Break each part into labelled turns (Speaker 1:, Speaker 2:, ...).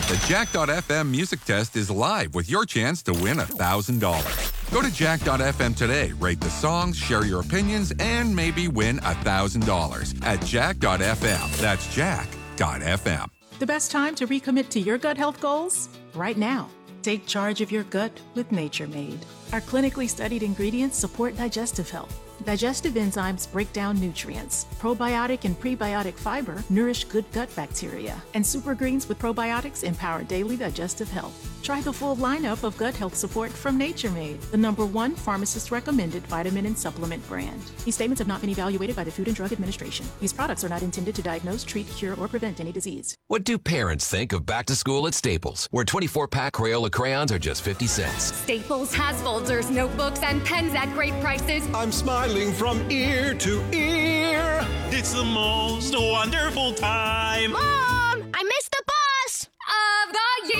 Speaker 1: The Jack.fm music test is live with your chance to win $1,000. Go to Jack.fm today, rate the songs, share your opinions, and maybe win $1,000 at Jack.fm. That's Jack.fm.
Speaker 2: The best time to recommit to your gut health goals? Right now. Take charge of your gut with Nature Made. Our clinically studied ingredients support digestive health. Digestive enzymes break down nutrients. Probiotic and prebiotic fiber nourish good gut bacteria. And super greens with probiotics empower daily digestive health. Try the full lineup of gut health support from Nature Made, the #1 pharmacist-recommended vitamin and supplement brand. These statements have not been evaluated by the Food and Drug Administration. These products are not intended to diagnose, treat, cure, or prevent any disease.
Speaker 3: What do parents think of back to school at Staples, where 24-pack Crayola crayons are just 50 cents?
Speaker 4: Staples has folders, notebooks, and pens at great prices.
Speaker 5: I'm smiling from ear to ear.
Speaker 6: It's the most wonderful time.
Speaker 4: Mom, I missed the bus of the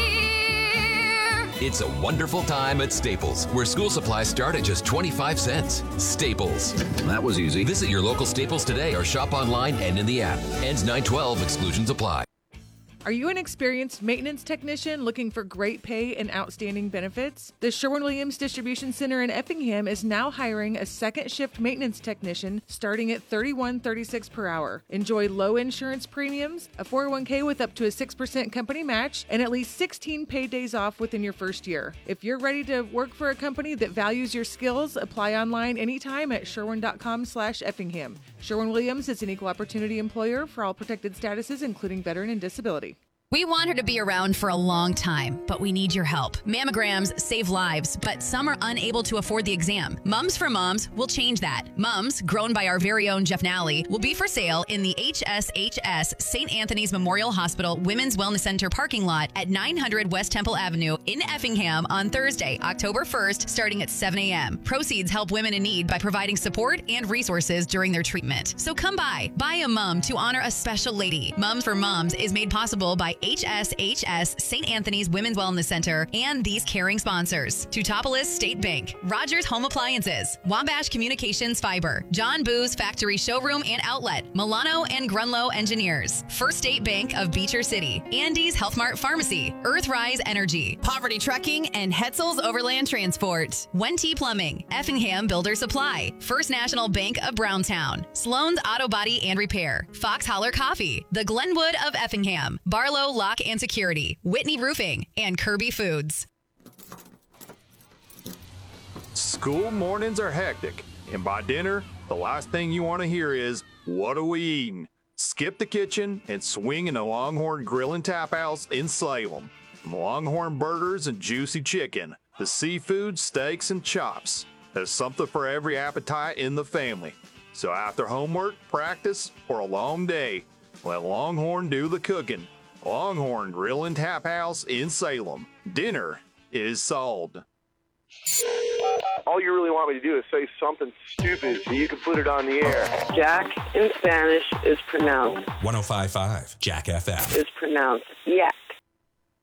Speaker 4: year.
Speaker 3: It's a wonderful time at Staples, where school supplies start at just 25 cents. Staples.
Speaker 7: That was easy.
Speaker 3: Visit your local Staples today or shop online and in the app. Ends 9/12. Exclusions apply.
Speaker 8: Are you an experienced maintenance technician looking for great pay and outstanding benefits? The Sherwin-Williams Distribution Center in Effingham is now hiring a second shift maintenance technician starting at $31.36 per hour. Enjoy low insurance premiums, a 401k with up to a 6% company match, and at least 16 paid days off within your first year. If you're ready to work for a company that values your skills, apply online anytime at sherwin.com/Effingham. Sherwin-Williams is an equal opportunity employer for all protected statuses, including veteran and disability.
Speaker 9: We want her to be around for a long time, but we need your help. Mammograms save lives, but some are unable to afford the exam. Mums for Moms will change that. Mums, grown by our very own Jeff Nally, will be for sale in the HSHS St. Anthony's Memorial Hospital Women's Wellness Center parking lot at 900 West Temple Avenue in Effingham on Thursday, October 1st, starting at 7 a.m. Proceeds help women in need by providing support and resources during their treatment. So come by, buy a mum to honor a special lady. Mums for Moms is made possible by HSHS St. Anthony's Women's Wellness Center and these caring sponsors: Teutopolis State Bank, Rogers Home Appliances, Wabash Communications Fiber, John Boo's Factory Showroom and Outlet, Milano and Grunlow Engineers, First State Bank of Beecher City, Andy's Health Mart Pharmacy, Earthrise Energy, Poverty Trucking, and Hetzel's Overland Transport, Wente Plumbing, Effingham Builder Supply, First National Bank of Brownstown, Sloan's Auto Body and Repair, Fox Holler Coffee, the Glenwood of Effingham, Barlow Lock and Security, Whitney Roofing, and Kirby Foods.
Speaker 10: School mornings are hectic, and by dinner, the last thing you want to hear is, "What are we eating?" Skip the kitchen and swing into Longhorn Grill and Tap House in Salem. From Longhorn burgers and juicy chicken, to seafood, steaks, and chops. There's something for every appetite in the family. So after homework, practice, or a long day, let Longhorn do the cooking. Longhorn Grill and Tap House in Salem. Dinner is sold.
Speaker 11: All you really want me to do is say something stupid so you can put it on the air.
Speaker 12: Jack in Spanish is pronounced.
Speaker 13: 105.5 Jack FM.
Speaker 12: Is pronounced, yeah.